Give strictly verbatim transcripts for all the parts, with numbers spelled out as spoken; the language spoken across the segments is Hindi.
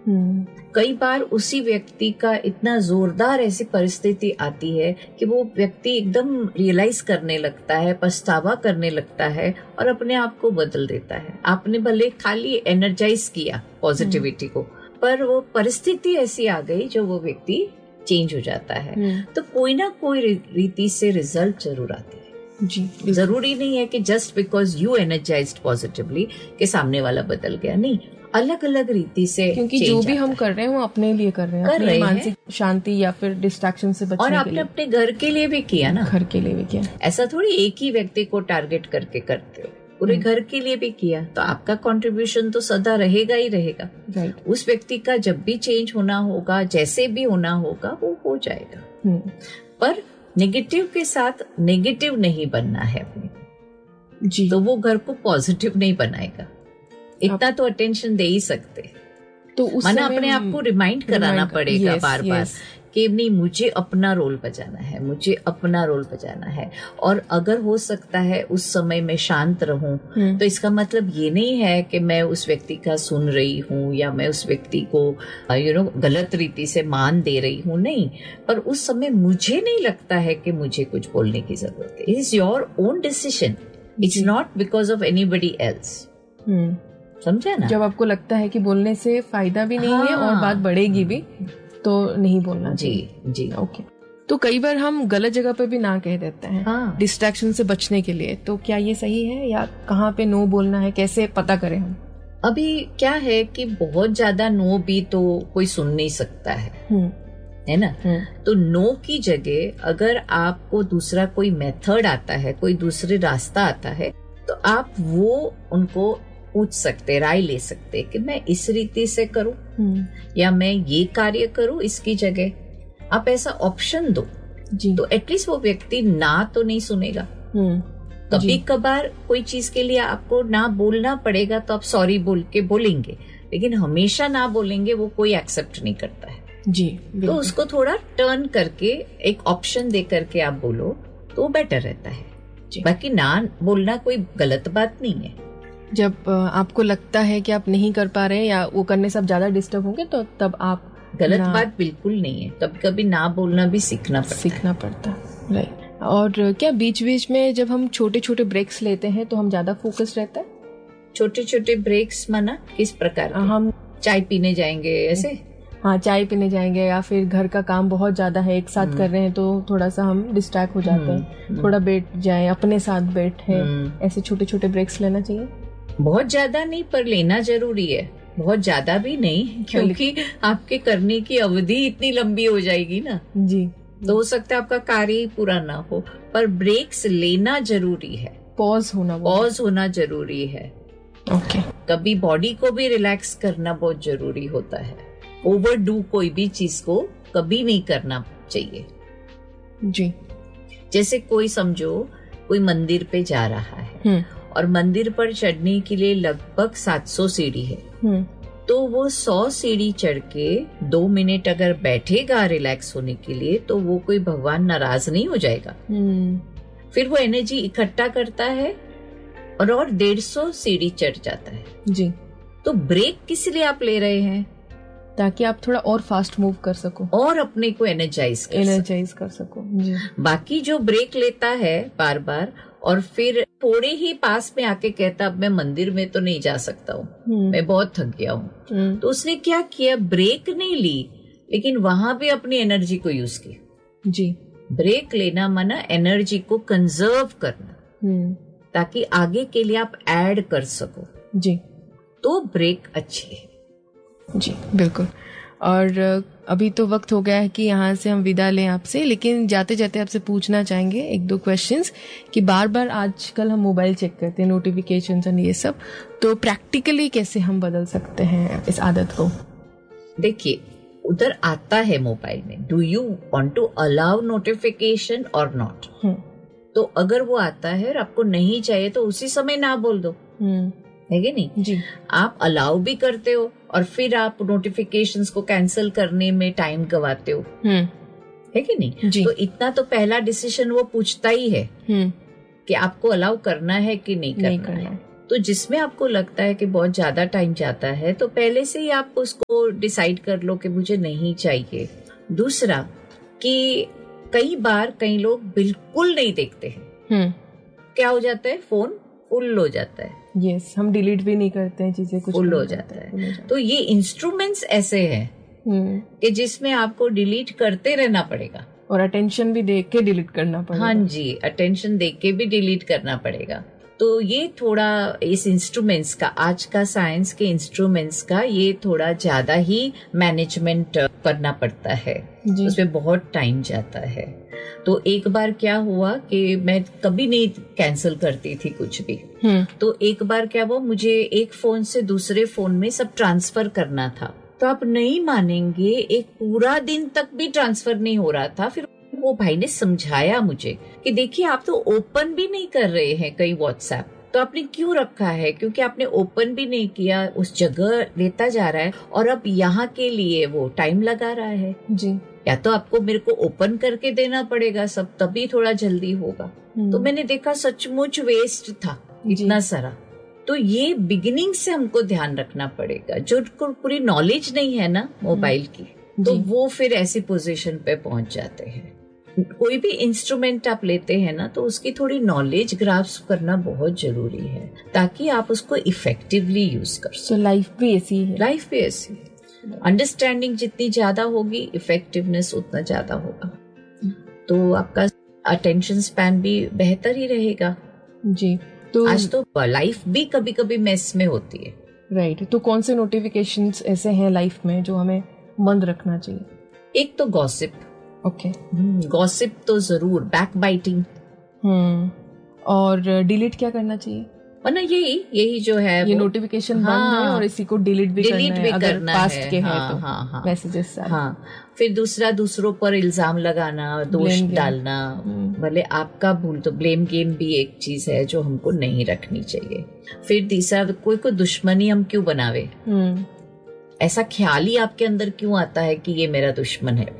कई बार उसी व्यक्ति का इतना जोरदार ऐसी परिस्थिति आती है कि वो व्यक्ति एकदम रियलाइज करने लगता है, पछतावा करने लगता है और अपने आप को बदल देता है। आपने भले खाली एनर्जाइज किया पॉजिटिविटी को, पर वो परिस्थिति ऐसी आ गई जो वो व्यक्ति चेंज हो जाता है। तो कोई ना कोई रीति से रिजल्ट जरूर आती है जी। जरूरी नहीं है कि just because you energised positively के सामने वाला बदल गया, नहीं, अलग अलग रीति से, क्योंकि जो भी हम कर रहे हैं वो अपने लिए कर रहे हैं, कर रहे मानसिक शांति या फिर डिस्ट्रैक्शन से बचने के लिए। और आपने अपने घर के लिए भी किया ना, घर के लिए भी किया। ऐसा थोड़ी एक ही व्यक्ति को टारगेट करके करते हो, पूरे घर के लिए भी किया, तो आपका कंट्रीब्यूशन तो सदा रहेगा ही रहेगा। राइट। उस व्यक्ति का जब भी चेंज होना होगा, जैसे भी होना होगा, वो हो जाएगा। पर नेगेटिव के साथ नेगेटिव नहीं बनना है अपने जी। तो वो घर को पॉजिटिव नहीं बनाएगा। इतना तो अटेंशन दे ही सकते, तो माना अपने आप को रिमाइंड कराना पड़ेगा yes, बार yes. बार कि नहीं, मुझे अपना रोल बजाना है, मुझे अपना रोल बजाना है। और अगर हो सकता है उस समय मैं शांत रहूं, तो इसका मतलब ये नहीं है कि मैं उस व्यक्ति का सुन रही हूँ या मैं उस व्यक्ति को यू नो गलत रीति से मान दे रही हूँ, नहीं। पर उस समय मुझे नहीं लगता है कि मुझे कुछ बोलने की जरूरत है। It is your own decision, it's not because of anybody else. समझे ना? जब आपको लगता है कि बोलने से फायदा भी नहीं हाँ, है और बात बढ़ेगी भी, तो नहीं बोलना जी जी ओके। तो कई बार हम गलत जगह पे भी ना कह देते हैं हाँ। डिस्ट्रैक्शन से बचने के लिए, तो क्या ये सही है या कहाँ पे नो बोलना है, कैसे पता करें हम? अभी क्या है कि बहुत ज्यादा नो भी तो कोई सुन नहीं सकता है, है ना? तो नो की जगह अगर आपको दूसरा कोई मेथड आता है, कोई दूसरे रास्ता आता है, तो आप वो उनको पूछ सकते, राय ले सकते कि मैं इस रीति से करूं या मैं ये कार्य करूं इसकी जगह। आप ऐसा ऑप्शन दो जी। तो एटलीस्ट वो व्यक्ति ना तो नहीं सुनेगा। कभी कभार कोई चीज के लिए आपको ना बोलना पड़ेगा, तो आप सॉरी बोल के बोलेंगे, लेकिन हमेशा ना बोलेंगे वो कोई एक्सेप्ट नहीं करता है जी। तो उसको थोड़ा टर्न करके एक ऑप्शन दे करके आप बोलो तो बेटर रहता है जी। बाकी ना बोलना कोई गलत बात नहीं है। जब आपको लगता है कि आप नहीं कर पा रहे हैं या वो करने से आप ज्यादा डिस्टर्ब होंगे, तो तब आप गलत बात बिल्कुल नहीं है। कभी कभी ना बोलना भी सीखना पड़ता सीखना है। पड़ता है राइट। और क्या बीच बीच में जब हम छोटे छोटे ब्रेक्स लेते हैं तो हम ज्यादा फोकस रहता है? छोटे छोटे ब्रेक्स माना किस प्रकार? हम चाय पीने जाएंगे ऐसे? हाँ, चाय पीने जाएंगे या फिर घर का काम बहुत ज्यादा है, एक साथ कर रहे हैं तो थोड़ा सा हम डिस्ट्रैक्ट हो जाते हैं, थोड़ा बैठ जाए, अपने साथ बैठे, ऐसे छोटे छोटे ब्रेक्स लेना चाहिए। बहुत ज्यादा नहीं, पर लेना जरूरी है। बहुत ज्यादा भी नहीं, क्योंकि आपके करने की अवधि इतनी लंबी हो जाएगी ना जी। तो हो सकता है आपका कार्य ही पूरा ना हो, पर ब्रेक्स लेना जरूरी है। पॉज होना पॉज होना जरूरी है। ओके। कभी बॉडी को भी रिलैक्स करना बहुत जरूरी होता है। ओवरडू कोई भी चीज को कभी नहीं करना चाहिए जी। जैसे कोई समझो कोई मंदिर पे जा रहा है और मंदिर पर चढ़ने के लिए लगभग सात सौ सीढ़ी है, तो वो सौ सीढ़ी चढ़ के दो मिनट अगर बैठेगा रिलैक्स होने के लिए, तो वो कोई भगवान नाराज नहीं हो जाएगा। फिर वो एनर्जी इकट्ठा करता है और और डेढ़ सौ सीढ़ी चढ़ जाता है जी। तो ब्रेक किस लिए आप ले रहे हैं? ताकि आप थोड़ा और फास्ट मूव कर सको और अपने को एनर्जाइज एनर्जाइज कर सको जी। बाकी जो ब्रेक लेता है बार बार और फिर थोड़े ही पास में आके कहता अब मैं मंदिर में तो नहीं जा सकता हूँ, मैं बहुत थक गया हूँ, तो उसने क्या किया? ब्रेक नहीं ली, लेकिन वहां भी अपनी एनर्जी को यूज किया जी। ब्रेक लेना माना एनर्जी को कंजर्व करना, ताकि आगे के लिए आप ऐड कर सको जी। तो ब्रेक अच्छी है जी। बिल्कुल। और अभी तो वक्त हो गया है कि यहाँ से हम विदा लें आपसे, लेकिन जाते जाते आपसे पूछना चाहेंगे एक दो क्वेश्चंस कि बार बार आजकल हम मोबाइल चेक करते हैं, नोटिफिकेशंस और ये सब, तो प्रैक्टिकली कैसे हम बदल सकते हैं इस आदत को? देखिए, उधर आता है मोबाइल में, do you want to allow notification और नॉट? तो अगर वो आता है और आपको नहीं चाहिए तो उसी समय ना बोल दो, है कि नहीं जी। आप अलाउ भी करते हो और फिर आप नोटिफिकेशंस को कैंसिल करने में टाइम गवाते हो, है कि नहीं जी। तो इतना तो पहला डिसीजन वो पूछता ही है कि आपको अलाउ करना है कि नहीं करना, नहीं करना है। तो जिसमें आपको लगता है कि बहुत ज्यादा टाइम जाता है तो पहले से ही आप उसको डिसाइड कर लो कि मुझे नहीं चाहिए। दूसरा कि कई बार कई लोग बिल्कुल नहीं देखते हैं। hmm. क्या हो जाता है, फोन फुल हो जाता है। यस yes, हम डिलीट भी नहीं करते हैं चीजें, कुछ फुल हो जाता है, है। तो ये इंस्ट्रूमेंट्स ऐसे हैं hmm. कि जिसमें आपको डिलीट करते रहना पड़ेगा और अटेंशन भी देख के डिलीट करना पड़ेगा। हाँ जी, अटेंशन देख के भी डिलीट करना पड़ेगा। तो ये थोड़ा इस इंस्ट्रूमेंट्स का, आज का साइंस के इंस्ट्रूमेंट्स का ये थोड़ा ज्यादा ही मैनेजमेंट करना पड़ता है, उसमें बहुत टाइम जाता है। तो एक बार क्या हुआ कि मैं कभी नहीं कैंसिल करती थी कुछ भी। तो एक बार क्या हुआ, मुझे एक फोन से दूसरे फोन में सब ट्रांसफर करना था। तो आप नहीं मानेंगे, एक पूरा दिन तक भी ट्रांसफर नहीं हो रहा था। फिर वो भाई ने समझाया मुझे कि देखिए आप तो ओपन भी नहीं कर रहे हैं कहीं व्हाट्सएप, तो आपने क्यों रखा है? क्योंकि आपने ओपन भी नहीं किया, उस जगह लेता जा रहा है और अब यहाँ के लिए वो टाइम लगा रहा है जी। या तो आपको मेरे को ओपन करके देना पड़ेगा सब, तभी थोड़ा जल्दी होगा। तो मैंने देखा सचमुच वेस्ट था इतना सारा। तो ये बिगिनिंग से हमको ध्यान रखना पड़ेगा। जो पूरी नॉलेज नहीं है ना मोबाइल की, तो वो फिर ऐसी पोजीशन पे पहुंच जाते हैं। कोई भी इंस्ट्रूमेंट आप लेते हैं ना, तो उसकी थोड़ी नॉलेज ग्रास्प करना बहुत जरूरी है ताकि आप उसको इफेक्टिवली यूज कर सको। लाइफ भी ऐसी है, लाइफ भी ऐसी है। अंडरस्टैंडिंग जितनी ज्यादा होगी, इफेक्टिवनेस उतना ज्यादा होगा, तो आपका अटेंशन स्पैन भी बेहतर ही रहेगा जी। तो आज तो लाइफ भी कभी कभी मेस में होती है। Right right. तो कौन से नोटिफिकेशंस ऐसे हैं लाइफ में जो हमें बंद रखना चाहिए? एक तो गॉसिप। ओके, गॉसिप तो जरूर, बैक बाइटिंग। हम्म और डिलीट क्या करना चाहिए? वरना यही यही जो है ये नोटिफिकेशन हाँ, बंद है और इसी को डिलीट भी डिलीट करना भी है अगर करना पास्ट है, के हाँ, हैं तो हाँ, हाँ, मैसेजेस। हाँ, फिर दूसरा दूसरों पर इल्जाम लगाना, दोष डालना, भले आपका भूल तो ब्लेम गेम भी एक चीज है जो हमको नहीं रखनी चाहिए। फिर तीसरा, कोई को दुश्मनी हम क्यों बनावे, ऐसा ख्याल ही आपके अंदर क्यों आता है कि ये मेरा दुश्मन है?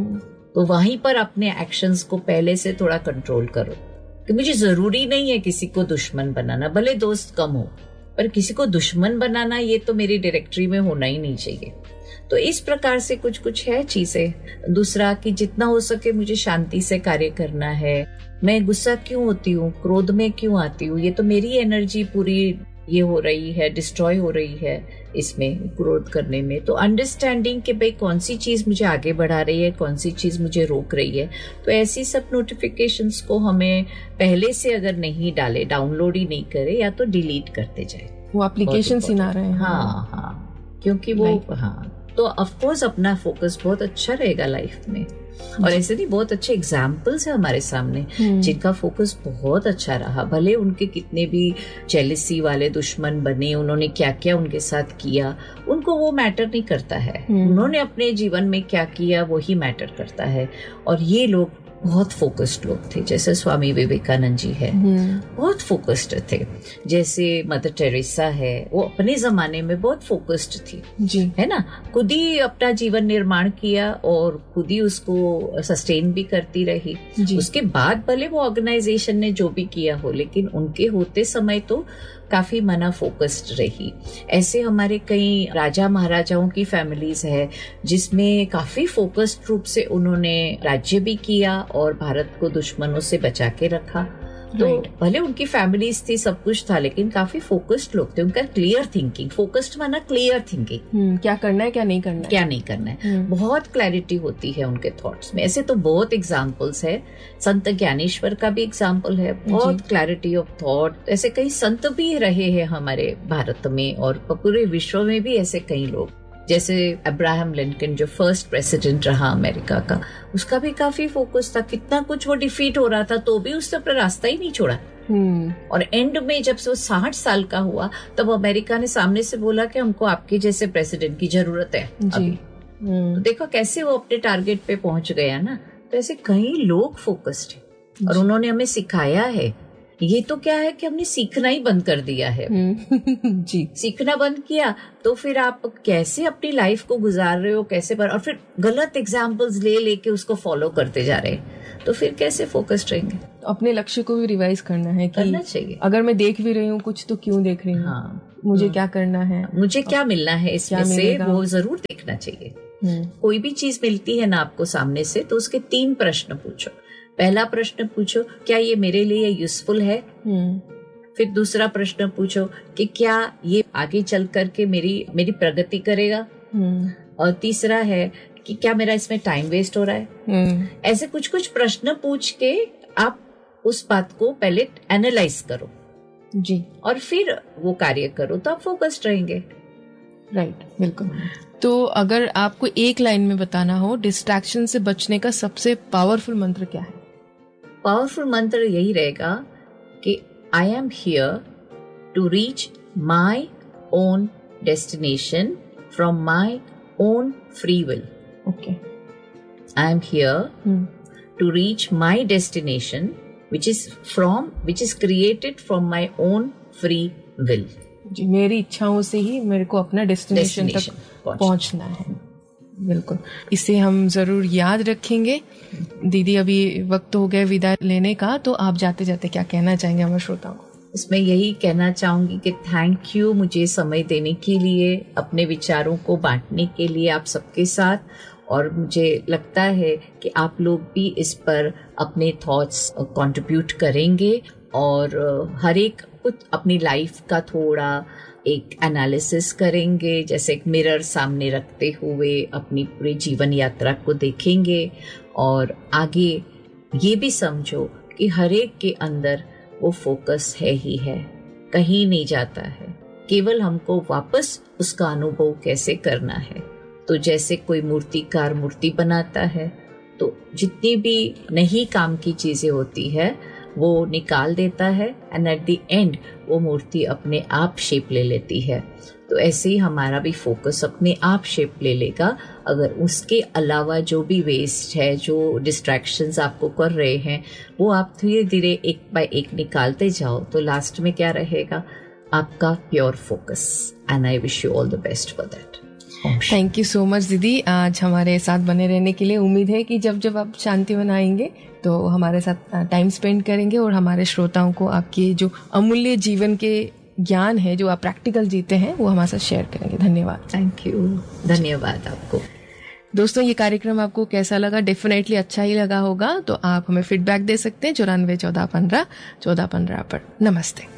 तो वहीं पर अपने एक्शंस को पहले से थोड़ा कंट्रोल करो कि मुझे जरूरी नहीं है किसी को दुश्मन बनाना, भले दोस्त कम हो, पर किसी को दुश्मन बनाना ये तो मेरी डायरेक्टरी में होना ही नहीं चाहिए। तो इस प्रकार से कुछ कुछ है चीजें। दूसरा कि जितना हो सके मुझे शांति से कार्य करना है। मैं गुस्सा क्यों होती हूँ, क्रोध में क्यों आती हूँ, ये तो मेरी एनर्जी पूरी ये हो रही है, डिस्ट्रॉय हो रही है इसमें, क्रोध करने में। तो अंडरस्टैंडिंग कि भाई कौन सी चीज मुझे आगे बढ़ा रही है, कौन सी चीज मुझे रोक रही है। तो ऐसी सब नोटिफिकेशंस को हमें पहले से अगर नहीं डाले, डाउनलोड ही नहीं करे, या तो डिलीट करते जाए। वो एप्लीकेशन ही ना रहे। हाँ हाँ, क्योंकि वो हाँ, तो ऑफकोर्स अपना फोकस बहुत अच्छा रहेगा लाइफ में। और ऐसे नहीं, बहुत अच्छे एग्जाम्पल्स है हमारे सामने जिनका फोकस बहुत अच्छा रहा, भले उनके कितने भी जेलसी वाले दुश्मन बने, उन्होंने क्या क्या उनके साथ किया, उनको वो मैटर नहीं करता है। उन्होंने अपने जीवन में क्या किया वही मैटर करता है। और ये लोग बहुत फोकस्ड लोग थे, जैसे स्वामी विवेकानंद जी है, बहुत फोकस्ड थे। जैसे मदर टेरेसा है, वो अपने जमाने में बहुत फोकस्ड थी जी, है ना, खुद ही अपना जीवन निर्माण किया और खुद ही उसको सस्टेन भी करती रही। उसके बाद भले वो ऑर्गेनाइजेशन ने जो भी किया हो, लेकिन उनके होते समय तो काफी मना फोकस्ड रही। ऐसे हमारे कई राजा महाराजाओं की फैमिलीज है जिसमें काफी फोकस्ड रूप से उन्होंने राज्य भी किया और भारत को दुश्मनों से बचा के रखा। तो भले उनकी फैमिलीज थी, सब कुछ था, लेकिन काफी फोकस्ड लोग थे। उनका क्लियर थिंकिंग, फोकस्ड माना क्लियर थिंकिंग, क्या करना है क्या नहीं करना है, क्या नहीं करना है, बहुत क्लैरिटी होती है उनके थॉट्स में। ऐसे तो बहुत एग्जाम्पल्स है, संत ज्ञानेश्वर का भी एग्जाम्पल है, बहुत क्लैरिटी ऑफ थॉट। ऐसे कई संत भी रहे हैं हमारे भारत में और पूरे विश्व में भी ऐसे कई लोग, जैसे अब्राहम लिंकन जो फर्स्ट प्रेसिडेंट रहा अमेरिका का, उसका भी काफी फोकस था। कितना कुछ वो डिफीट हो रहा था तो भी उसने अपना रास्ता ही नहीं छोड़ा। और एंड में जब से वो साठ साल का हुआ तब अमेरिका ने सामने से बोला कि हमको आपके जैसे प्रेसिडेंट की जरूरत है अभी। तो देखो कैसे वो अपने टारगेट पे पहुंच गया ना। तो ऐसे कई लोग फोकस्ड है और उन्होंने हमें सिखाया है ये तो क्या है कि हमने सीखना ही बंद कर दिया है। जी, सीखना बंद किया तो फिर आप कैसे अपनी लाइफ को गुजार रहे हो, कैसे पर, और फिर गलत एग्जाम्पल्स ले लेके उसको फॉलो करते जा रहे हैं, तो फिर कैसे फोकस्ड रहेंगे। अपने लक्ष्य को भी रिवाइज करना है कि करना चाहिए। अगर मैं देख भी रही हूँ कुछ तो क्यों देख रही हूँ, हाँ, मुझे क्या करना है, मुझे क्या मिलना है इसमें से, वो जरूर देखना चाहिए। कोई भी चीज मिलती है ना आपको सामने से, तो उसके तीन प्रश्न पूछो। पहला प्रश्न पूछो, क्या ये मेरे लिए यूजफुल है। फिर दूसरा प्रश्न पूछो कि क्या ये आगे चल करके मेरी मेरी प्रगति करेगा। और तीसरा है कि क्या मेरा इसमें टाइम वेस्ट हो रहा है। ऐसे कुछ कुछ प्रश्न पूछ के आप उस बात को पहले एनालाइज करो जी, और फिर वो कार्य करो, तो आप फोकस्ड रहेंगे। राइट, बिल्कुल। तो अगर आपको एक लाइन में बताना हो डिस्ट्रैक्शन से बचने का सबसे पावरफुल मंत्र क्या है? पावरफुल मंत्र यही रहेगा कि I am here to reach my own destination from my own free will. Okay, I am here to reach my destination which is from which is created from my own free will। जी, मेरी इच्छाओं से ही मेरे को अपना डेस्टिनेशन तक पहुंचना है। बिल्कुल, इसे हम जरूर याद रखेंगे। दीदी, अभी वक्त हो गया विदा लेने का, तो आप जाते जाते क्या कहना चाहेंगे हमारे श्रोताओं को? इसमें यही कहना चाहूंगी कि थैंक यू मुझे समय देने के लिए, अपने विचारों को बांटने के लिए आप सबके साथ। और मुझे लगता है कि आप लोग भी इस पर अपने थॉट्स कंट्रीब्यूट करेंगे और हर एक कुछ अपनी लाइफ का थोड़ा एक एनालिसिस करेंगे, जैसे एक मिरर सामने रखते हुए अपनी पूरी जीवन यात्रा को देखेंगे। और आगे ये भी समझो कि हर एक के अंदर वो फोकस है ही है, कहीं नहीं जाता है, केवल हमको वापस उसका अनुभव कैसे करना है। तो जैसे कोई मूर्तिकार मूर्ति बनाता है, तो जितनी भी नहीं काम की चीजें होती है वो निकाल देता है, एंड एट द एंड वो मूर्ति अपने आप शेप ले लेती है। तो ऐसे ही हमारा भी फोकस अपने आप शेप ले लेगा। अगर उसके अलावा जो भी वेस्ट है, जो डिस्ट्रैक्शंस आपको कर रहे हैं, वो आप धीरे धीरे एक बाय एक निकालते जाओ, तो लास्ट में क्या रहेगा? आपका pure focus. And I wish you all the best for that. Thank you so much दीदी, आज हमारे साथ बने रहने के लिए। उम्मीद है कि जब जब आप शांतिवन आएंगे तो हमारे साथ टाइम स्पेंड करेंगे और हमारे श्रोताओं को आपके जो अमूल्य जीवन के ज्ञान है, जो आप प्रैक्टिकल जीते हैं, वो हमारे साथ शेयर करेंगे। धन्यवाद। थैंक यू, धन्यवाद आपको। दोस्तों, ये कार्यक्रम आपको कैसा लगा? डेफिनेटली अच्छा ही लगा होगा, तो आप हमें फीडबैक दे सकते हैं चौरानवे चौदह पंद्रह चौदह पंद्रह पर। नमस्ते।